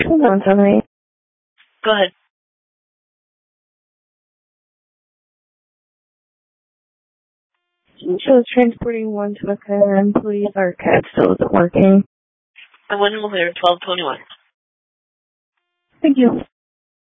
Hold on, sorry. Go ahead. So transporting one to a care, please. Our CAD still isn't working. And when will clear? 12:21. Thank you.